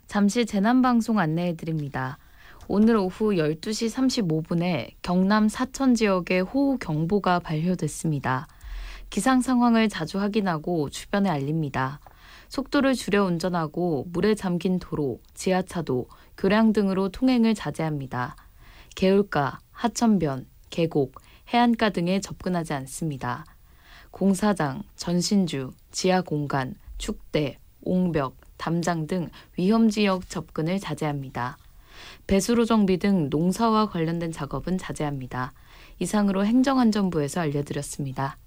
잠시 재난방송 안내해드립니다. 오늘 오후 12시 35분에 경남 사천 지역에 호우경보가 발효됐습니다. 기상 상황을 자주 확인하고 주변에 알립니다. 속도를 줄여 운전하고 물에 잠긴 도로, 지하차도, 교량 등으로 통행을 자제합니다. 개울가, 하천변, 계곡, 해안가 등에 접근하지 않습니다. 공사장, 전신주, 지하공간, 축대, 옹벽, 담장 등 위험지역 접근을 자제합니다. 배수로 정비 등 농사와 관련된 작업은 자제합니다. 이상으로 행정안전부에서 알려드렸습니다.